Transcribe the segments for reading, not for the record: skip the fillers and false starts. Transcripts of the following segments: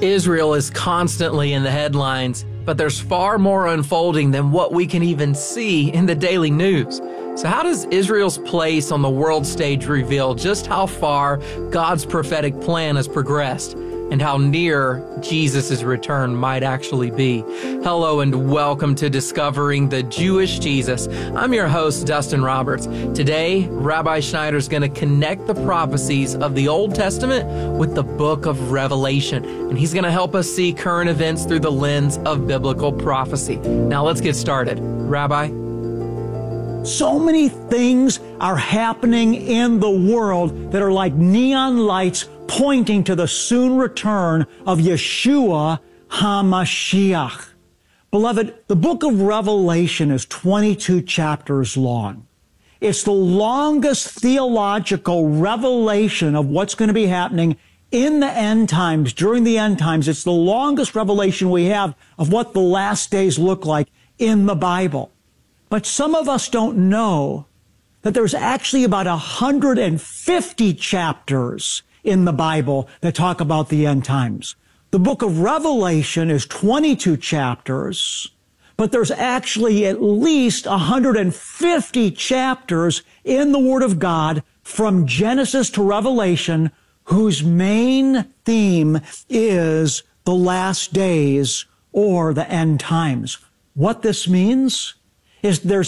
Israel is constantly in the headlines, but there's far more unfolding than what we can even see in the daily news. So how does Israel's place on the world stage reveal just how far God's prophetic plan has progressed and how near Jesus' return might actually be? Hello and welcome to Discovering the Jewish Jesus. I'm your host, Dustin Roberts. Today, Rabbi Schneider is going to connect the prophecies of the Old Testament with the book of Revelation, and he's going to help us see current events through the lens of biblical prophecy. Now let's get started. Rabbi? So many things are happening in the world that are like neon lights pointing to the soon return of Yeshua HaMashiach. Beloved, the book of Revelation is 22 chapters long. It's the longest theological revelation of what's going to be happening in the end times, during the end times. It's the longest revelation we have of what the last days look like in the Bible. But some of us don't know that there's actually about 150 chapters in the Bible that talk about the end times. The book of Revelation is 22 chapters, but there's actually at least 150 chapters in the Word of God from Genesis to Revelation whose main theme is the last days or the end times. What this means is there's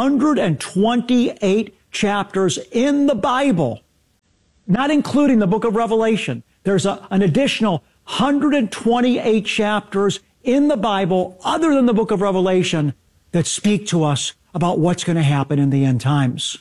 128 chapters in the Bible, not including the book of Revelation. There's an additional 128 chapters in the Bible, other than the book of Revelation, that speak to us about what's going to happen in the end times.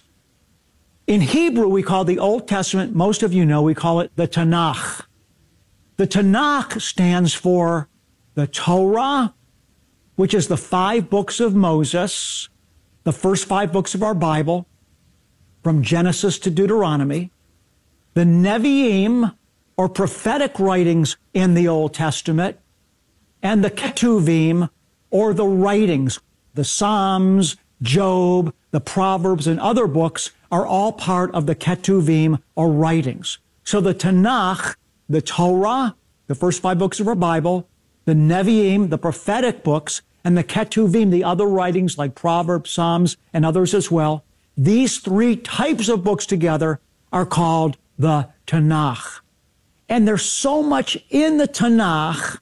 In Hebrew, we call the Old Testament, most of you know, we call it the Tanakh. The Tanakh stands for the Torah, which is the 5 books of Moses, the first 5 books of our Bible, from Genesis to Deuteronomy, the Nevi'im, or prophetic writings in the Old Testament, and the Ketuvim, or the writings. The Psalms, Job, the Proverbs, and other books are all part of the Ketuvim, or writings. So the Tanakh, the Torah, the first 5 books of our Bible, the Nevi'im, the prophetic books, and the Ketuvim, the other writings like Proverbs, Psalms, and others as well. These 3 types of books together are called the Tanakh. And there's so much in the Tanakh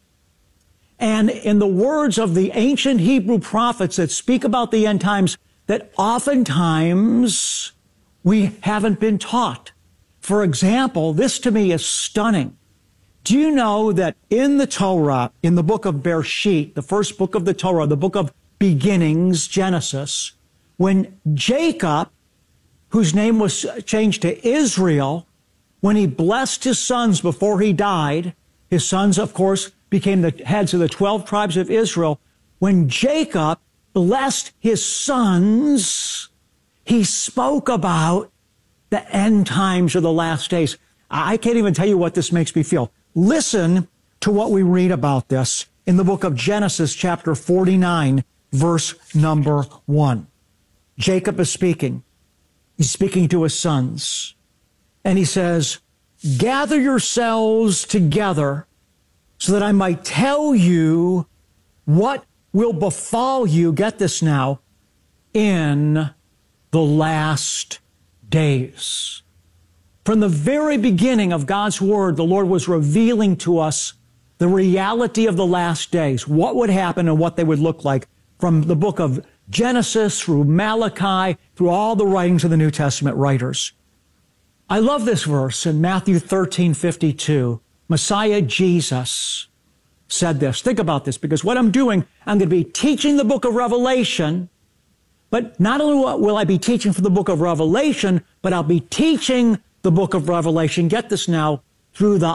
and in the words of the ancient Hebrew prophets that speak about the end times that oftentimes we haven't been taught. For example, this to me is stunning. Do you know that in the Torah, in the book of Bereshit, the first book of the Torah, the book of beginnings, Genesis, when Jacob, whose name was changed to Israel, when he blessed his sons before he died, his sons, of course, became the heads of the 12 tribes of Israel. When Jacob blessed his sons, he spoke about the end times or the last days. I can't even tell you what this makes me feel. Listen to what we read about this in the book of Genesis, chapter 49, verse number 1. Jacob is speaking. He's speaking to his sons. And he says, "Gather yourselves together so that I might tell you what will befall you," get this now, "in the last days." From the very beginning of God's Word, the Lord was revealing to us the reality of the last days, what would happen and what they would look like, from the book of Genesis through Malachi, through all the writings of the New Testament writers. I love this verse in Matthew 13:52. Messiah Jesus said this. Think about this, because what I'm doing, I'm going to be teaching the book of Revelation, but not only will I be teaching from the book of Revelation, but I'll be teaching the book of Revelation, get this now, through the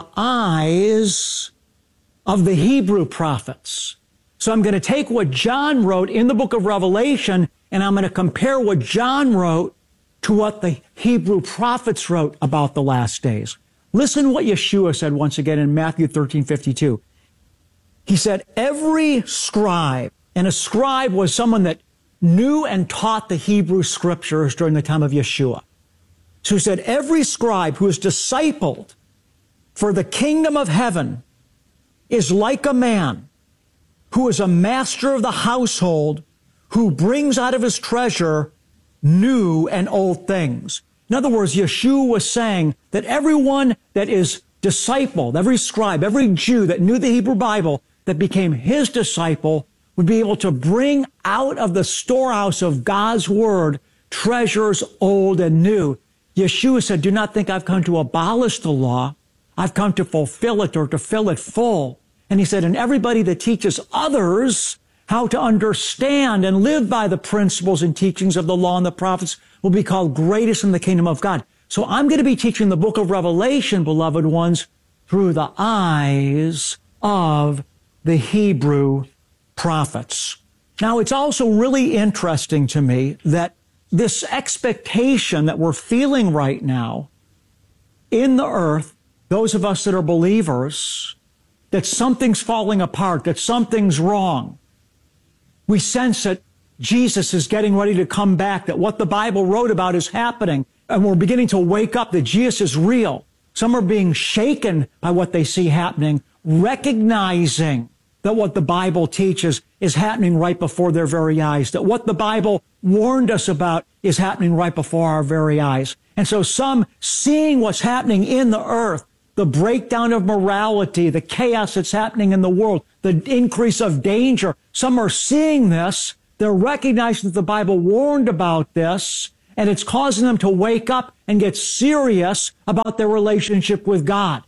eyes of the Hebrew prophets. So I'm going to take what John wrote in the book of Revelation, and I'm going to compare what John wrote to what the Hebrew prophets wrote about the last days. Listen what Yeshua said once again in Matthew 13:52. He said, every scribe, and a scribe was someone that knew and taught the Hebrew scriptures during the time of Yeshua. So he said, every scribe who is discipled for the kingdom of heaven is like a man who is a master of the household, who brings out of his treasure new and old things. In other words, Yeshua was saying that everyone that is discipled, every scribe, every Jew that knew the Hebrew Bible that became his disciple would be able to bring out of the storehouse of God's word treasures old and new. Yeshua said, do not think I've come to abolish the law. I've come to fulfill it or to fill it full. And he said, and everybody that teaches others how to understand and live by the principles and teachings of the law and the prophets will be called greatest in the kingdom of God. So I'm going to be teaching the book of Revelation, beloved ones, through the eyes of the Hebrew prophets. Now, it's also really interesting to me that this expectation that we're feeling right now in the earth, those of us that are believers, that something's falling apart, that something's wrong. We sense that Jesus is getting ready to come back, that what the Bible wrote about is happening, and we're beginning to wake up that Jesus is real. Some are being shaken by what they see happening, recognizing that what the Bible teaches is happening right before their very eyes, that what the Bible warned us about is happening right before our very eyes. And so some seeing what's happening in the earth, the breakdown of morality, the chaos that's happening in the world, the increase of danger. Some are seeing this. They're recognizing that the Bible warned about this, and it's causing them to wake up and get serious about their relationship with God.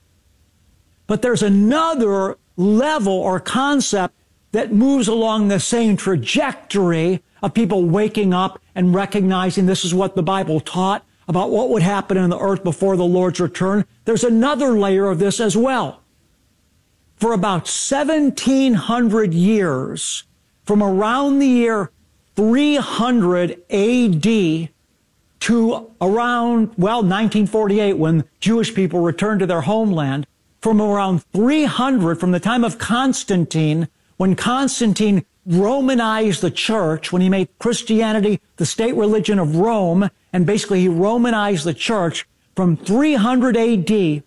But there's another level or concept that moves along the same trajectory of people waking up and recognizing this is what the Bible taught about what would happen on the earth before the Lord's return. There's another layer of this as well. For about 1,700 years, from around the year 300 AD to around, 1948, when Jewish people returned to their homeland, from around 300, from the time of Constantine, when Constantine Romanized the church, when he made Christianity the state religion of Rome, and basically he Romanized the church from 300 AD to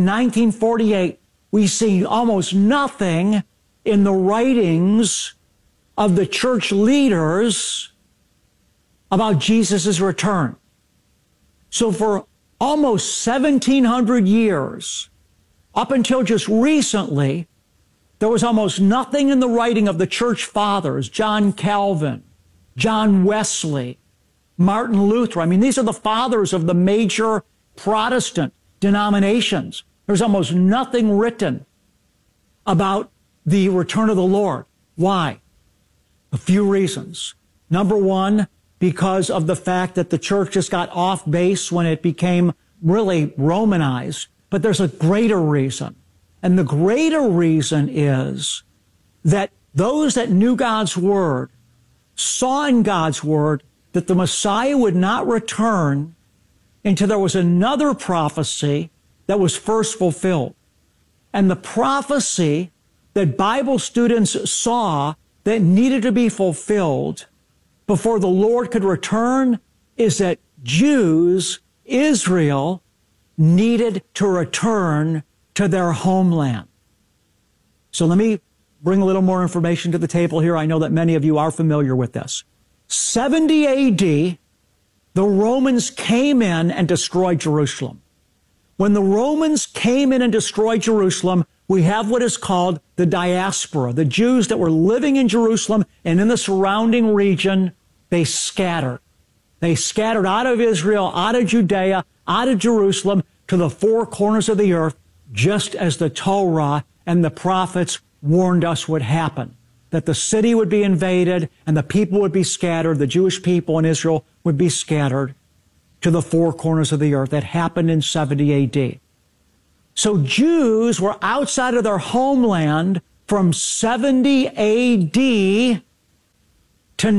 1948, we see almost nothing in the writings of the church leaders about Jesus' return. So for almost 1,700 years, up until just recently, there was almost nothing in the writing of the church fathers, John Calvin, John Wesley, Martin Luther. I mean, these are the fathers of the major Protestant denominations. There's almost nothing written about the return of the Lord. Why? A few reasons. Number one, because of the fact that the church just got off base when it became really Romanized. But there's a greater reason. And the greater reason is that those that knew God's word saw in God's word that the Messiah would not return until there was another prophecy that was first fulfilled. And the prophecy that Bible students saw that needed to be fulfilled before the Lord could return is that Jews, Israel, needed to return to their homeland. So let me bring a little more information to the table here. I know that many of you are familiar with this. 70 AD, the Romans came in and destroyed Jerusalem. When the Romans came in and destroyed Jerusalem, we have what is called the diaspora. The Jews that were living in Jerusalem and in the surrounding region, they scattered. They scattered out of Israel, out of Judea, out of Jerusalem to the four corners of the earth, just as the Torah and the prophets warned us would happen, that the city would be invaded and the people would be scattered, the Jewish people in Israel would be scattered to the four corners of the earth. That happened in 70 AD. So Jews were outside of their homeland from 70 AD to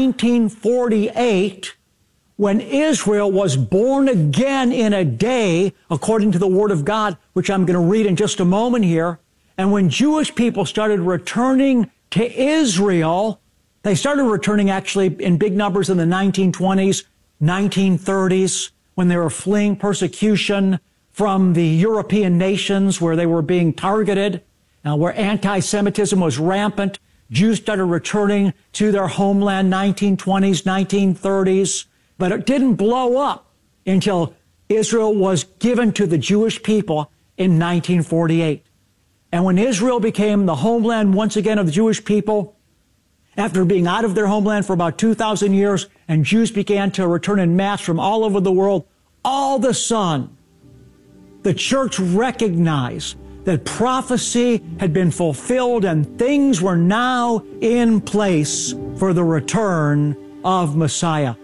1948, when Israel was born again in a day, according to the Word of God, which I'm going to read in just a moment here. And when Jewish people started returning to Israel, they started returning actually in big numbers in the 1920s, 1930s, when they were fleeing persecution from the European nations where they were being targeted. where anti-Semitism was rampant. Jews started returning to their homeland 1920s, 1930s, but it didn't blow up until Israel was given to the Jewish people in 1948. And when Israel became the homeland once again of the Jewish people, after being out of their homeland for about 2,000 years, and Jews began to return in mass from all over the world, all of a sudden, the church recognized that prophecy had been fulfilled and things were now in place for the return of Messiah.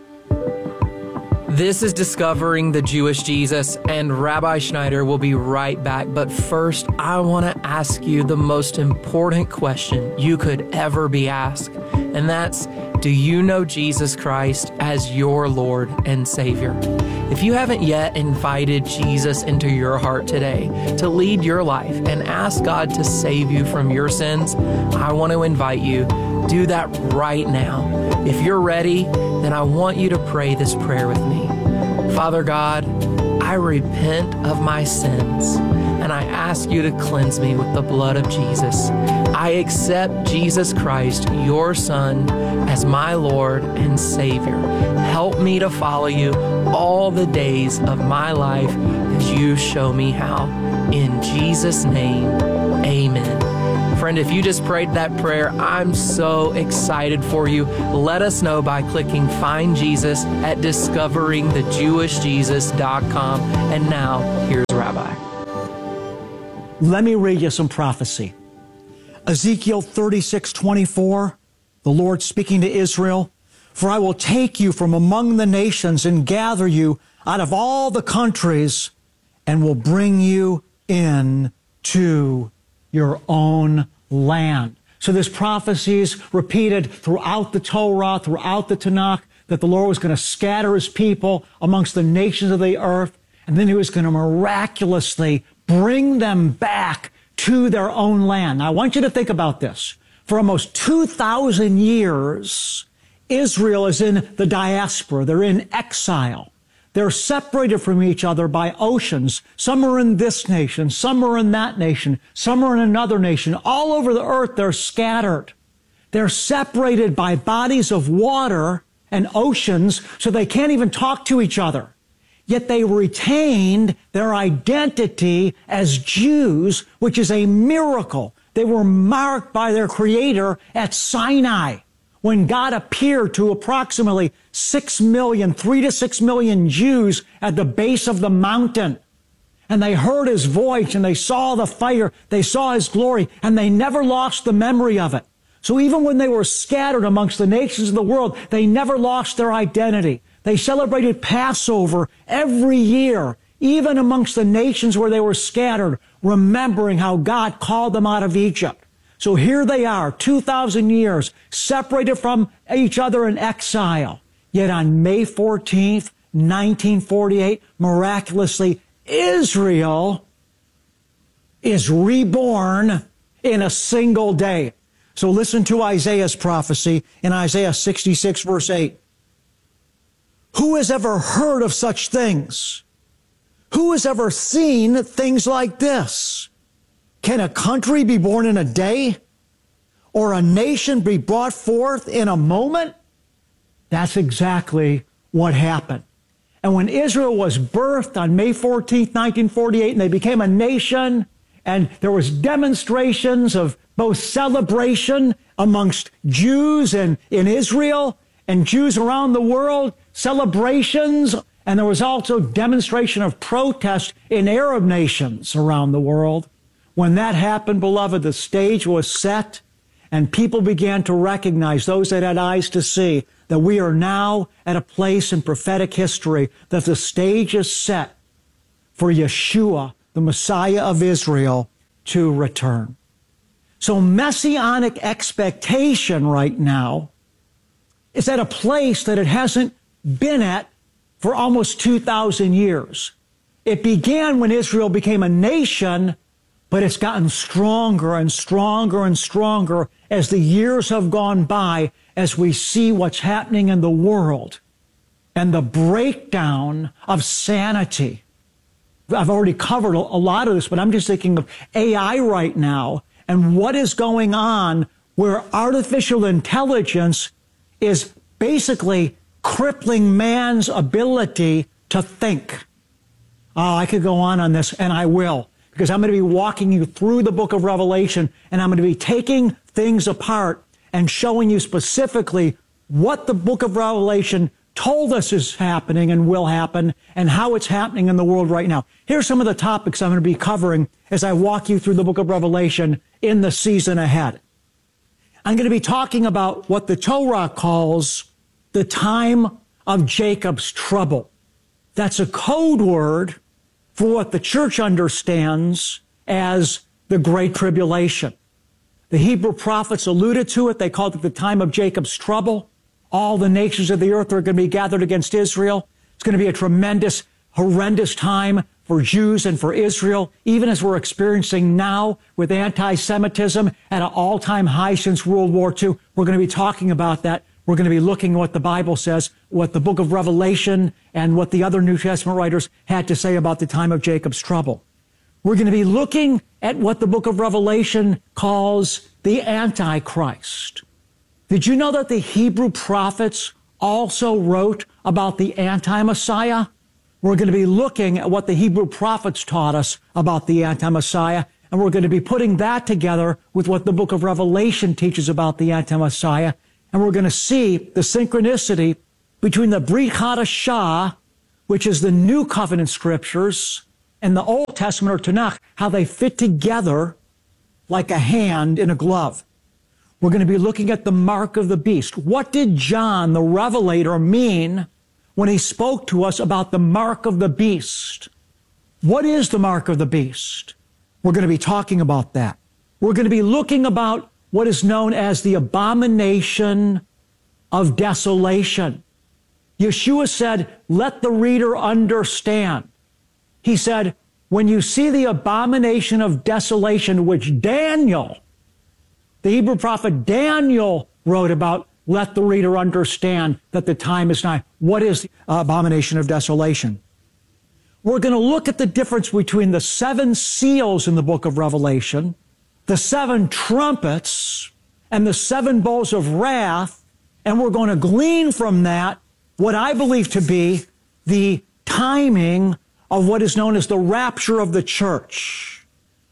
This is Discovering the Jewish Jesus, and Rabbi Schneider will be right back. But first, I want to ask you the most important question you could ever be asked, and that's, do you know Jesus Christ as your Lord and Savior? If you haven't yet invited Jesus into your heart today to lead your life and ask God to save you from your sins, I want to invite you. Do that right now. If you're ready, then I want you to pray this prayer with me. Father God, I repent of my sins, and I ask you to cleanse me with the blood of Jesus. I accept Jesus Christ, your Son, as my Lord and Savior. Help me to follow you all the days of my life as you show me how. In Jesus' name, amen. Friend, if you just prayed that prayer, I'm so excited for you. Let us know by clicking Find Jesus at discoveringthejewishjesus.com. And now, here's Rabbi. Let me read you some prophecy. Ezekiel 36:24, the Lord speaking to Israel, "For I will take you from among the nations and gather you out of all the countries and will bring you in to your own land." So this prophecy is repeated throughout the Torah, throughout the Tanakh, that the Lord was going to scatter his people amongst the nations of the earth, and then he was going to miraculously bring them back to their own land. Now, I want you to think about this. For almost 2,000 years, Israel is in the diaspora. They're in exile. They're separated from each other by oceans. Some are in this nation, some are in that nation, some are in another nation. All over the earth, they're scattered. They're separated by bodies of water and oceans, so they can't even talk to each other. Yet they retained their identity as Jews, which is a miracle. They were marked by their Creator at Sinai, when God appeared to approximately 6 million, 3 to 6 million Jews at the base of the mountain. And they heard his voice and they saw the fire, they saw his glory, and they never lost the memory of it. So even when they were scattered amongst the nations of the world, they never lost their identity. They celebrated Passover every year, even amongst the nations where they were scattered, remembering how God called them out of Egypt. So here they are, 2,000 years, separated from each other in exile. Yet on May 14th, 1948, miraculously, Israel is reborn in a single day. So listen to Isaiah's prophecy in Isaiah 66, verse 8. Who has ever heard of such things? Who has ever seen things like this? Can a country be born in a day? Or a nation be brought forth in a moment? That's exactly what happened. And when Israel was birthed on May 14th, 1948, and they became a nation, and there was demonstrations of both celebration amongst Jews and in Israel and Jews around the world, celebrations, and there was also demonstration of protest in Arab nations around the world. When that happened, beloved, the stage was set, and people began to recognize, those that had eyes to see, that we are now at a place in prophetic history that the stage is set for Yeshua, the Messiah of Israel, to return. So messianic expectation right now is at a place that it hasn't been at for almost 2,000 years. It began when Israel became a nation, but it's gotten stronger and stronger and stronger as the years have gone by, as we see what's happening in the world and the breakdown of sanity. I've already covered a lot of this, but I'm just thinking of AI right now and what is going on where artificial intelligence is basically crippling man's ability to think. Oh, I could go on this, and I will, because I'm going to be walking you through the book of Revelation, and I'm going to be taking things apart and showing you specifically what the book of Revelation told us is happening and will happen, and how it's happening in the world right now. Here's some of the topics I'm going to be covering as I walk you through the book of Revelation in the season ahead. I'm going to be talking about what the Torah calls the time of Jacob's trouble. That's a code word for what the church understands as the Great Tribulation. The Hebrew prophets alluded to it. They called it the time of Jacob's trouble. All the nations of the earth are going to be gathered against Israel. It's going to be a tremendous, horrendous time for Jews and for Israel, even as we're experiencing now with anti-Semitism at an all-time high since World War II. We're going to be talking about that. We're going to be looking at what the Bible says, what the book of Revelation and what the other New Testament writers had to say about the time of Jacob's trouble. We're going to be looking at what the book of Revelation calls the Antichrist. Did you know that the Hebrew prophets also wrote about the anti-Messiah? We're going to be looking at what the Hebrew prophets taught us about the anti-Messiah, and we're going to be putting that together with what the book of Revelation teaches about the anti-Messiah, and we're going to see the synchronicity between the Brit Hadashah, which is the New Covenant scriptures, and the Old Testament or Tanakh, how they fit together like a hand in a glove. We're going to be looking at the mark of the beast. What did John, the Revelator, mean when he spoke to us about the mark of the beast? What is the mark of the beast? We're going to be talking about that. We're going to be looking about what is known as the abomination of desolation. Yeshua said, let the reader understand. He said, when you see the abomination of desolation, which Daniel, the Hebrew prophet Daniel, wrote about, let the reader understand that the time is nigh. What is the abomination of desolation? We're going to look at the difference between the 7 seals in the book of Revelation, the 7 trumpets, and the 7 bowls of wrath, and we're going to glean from that what I believe to be the timing of what is known as the rapture of the church.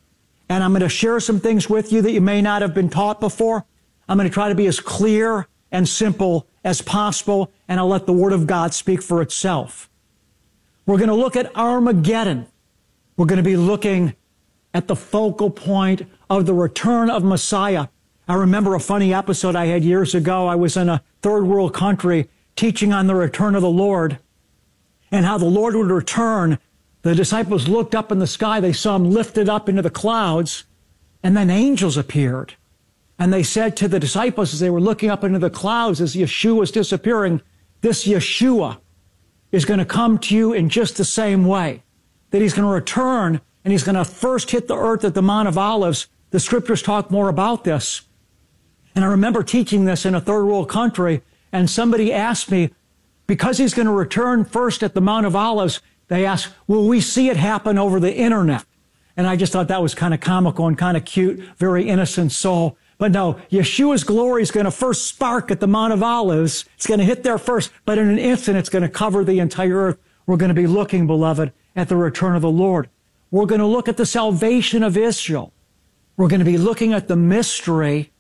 And I'm going to share some things with you that you may not have been taught before. I'm going to try to be as clear and simple as possible, and I'll let the Word of God speak for itself. We're going to look at Armageddon. We're going to be looking at the focal point of the return of Messiah. I remember a funny episode I had years ago. I was in a third world country teaching on the return of the Lord and how the Lord would return. The disciples looked up in the sky. They saw him lifted up into the clouds, and then angels appeared. And they said to the disciples as they were looking up into the clouds as Yeshua was disappearing, this Yeshua is going to come to you in just the same way, that he's going to return and he's going to first hit the earth at the Mount of Olives. The scriptures talk more about this. And I remember teaching this in a third world country, and somebody asked me, because he's going to return first at the Mount of Olives, they asked, will we see it happen over the internet? And I just thought that was kind of comical and kind of cute, very innocent soul. But no, Yeshua's glory is going to first spark at the Mount of Olives. It's going to hit there first, but in an instant, it's going to cover the entire earth. We're going to be looking, beloved, at the return of the Lord. We're going to look at the salvation of Israel. We're going to be looking at the mystery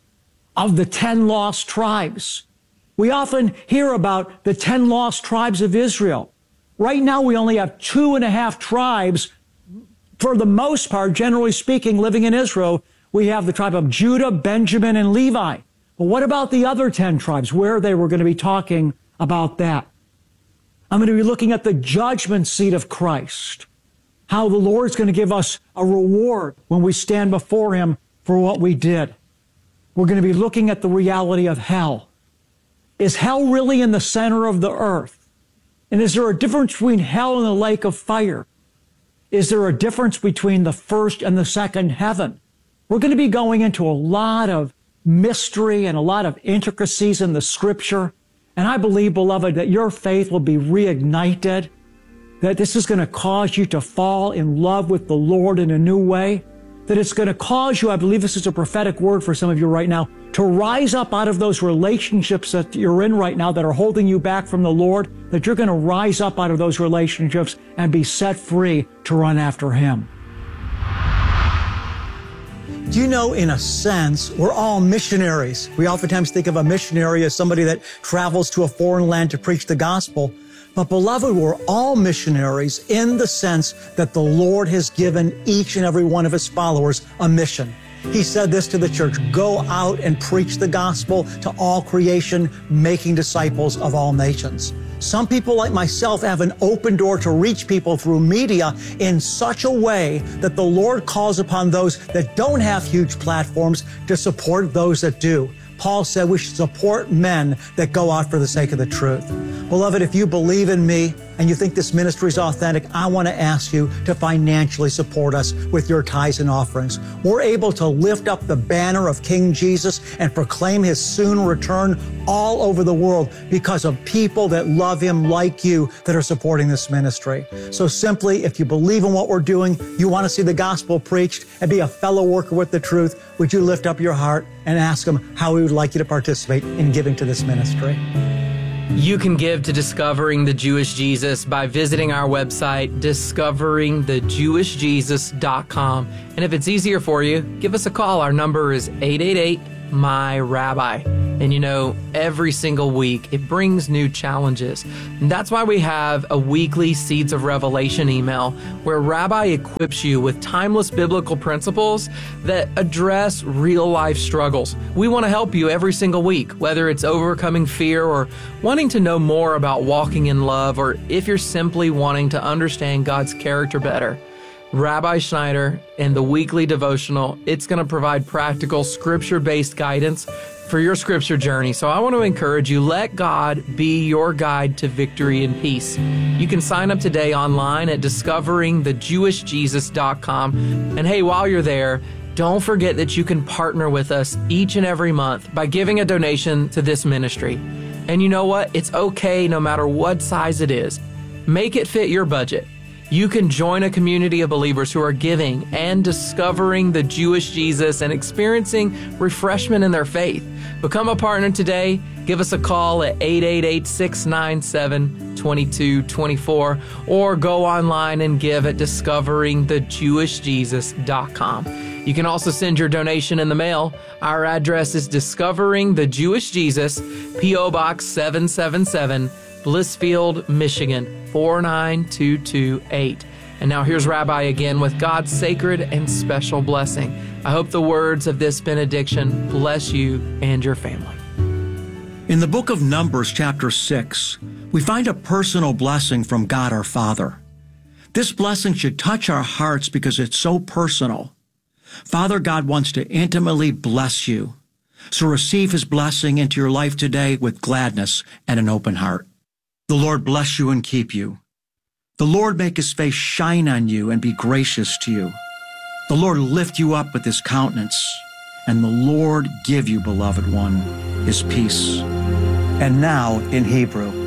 of the 10 lost tribes. We often hear about the 10 lost tribes of Israel. Right now, we only have 2.5 tribes, for the most part, generally speaking, living in Israel. We have the tribe of Judah, Benjamin, and Levi. But what about the other 10 tribes? Where are they? We're going to be talking about that. I'm going to be looking at the judgment seat of Christ, how the Lord's going to give us a reward when we stand before him for what we did. We're going to be looking at the reality of hell. Is hell really in the center of the earth? And is there a difference between hell and the lake of fire? Is there a difference between the first and the second heaven? We're going to be going into a lot of mystery and a lot of intricacies in the scripture. And I believe, beloved, that your faith will be reignited, that this is going to cause you to fall in love with the Lord in a new way. that it's going to cause you, I believe this is a prophetic word for some of you right now, to rise up out of those relationships that you're in right now that are holding you back from the Lord, that you're going to rise up out of those relationships and be set free to run after Him. Do you know, in a sense, we're all missionaries. We oftentimes think of a missionary as somebody that travels to a foreign land to preach the gospel. But beloved, we're all missionaries in the sense that the Lord has given each and every one of His followers a mission. He said this to the church: go out and preach the gospel to all creation, making disciples of all nations. Some people like myself have an open door to reach people through media in such a way that the Lord calls upon those that don't have huge platforms to support those that do. Paul said we should support men that go out for the sake of the truth. Beloved, if you believe in me and you think this ministry is authentic, I want to ask you to financially support us with your tithes and offerings. We're able to lift up the banner of King Jesus and proclaim His soon return all over the world because of people that love Him like you that are supporting this ministry. So simply, if you believe in what we're doing, you want to see the gospel preached and be a fellow worker with the truth, would you lift up your heart and ask Him how He would like you to participate in giving to this ministry? You can give to Discovering the Jewish Jesus by visiting our website, discoveringthejewishjesus.com. And if it's easier for you, give us a call. Our number is 888-MY-RABBI. And you know, every single week, it brings new challenges. And that's why we have a weekly Seeds of Revelation email where Rabbi equips you with timeless biblical principles that address real-life struggles. We want to help you every single week, whether it's overcoming fear or wanting to know more about walking in love, or if you're simply wanting to understand God's character better. Rabbi Schneider and the weekly devotional, it's going to provide practical scripture-based guidance for your scripture journey. So I want to encourage you, let God be your guide to victory and peace. You can sign up today online at discoveringthejewishjesus.com. And hey, while you're there, don't forget that you can partner with us each and every month by giving a donation to this ministry. And you know what? It's okay no matter what size it is. Make it fit your budget. You can join a community of believers who are giving and discovering the Jewish Jesus and experiencing refreshment in their faith. Become a partner today. Give us a call at 888-697-2224 or go online and give at discoveringthejewishjesus.com. You can also send your donation in the mail. Our address is Discovering the Jewish Jesus, P.O. Box 777, Blissfield, Michigan, 49228. And now here's Rabbi again with God's sacred and special blessing. I hope the words of this benediction bless you and your family. In the book of Numbers, chapter 6, we find a personal blessing from God our Father. This blessing should touch our hearts because it's so personal. Father God wants to intimately bless you. So receive His blessing into your life today with gladness and an open heart. The Lord bless you and keep you. The Lord make His face shine on you and be gracious to you. The Lord lift you up with His countenance, and the Lord give you, beloved one, His peace. And now, in Hebrew,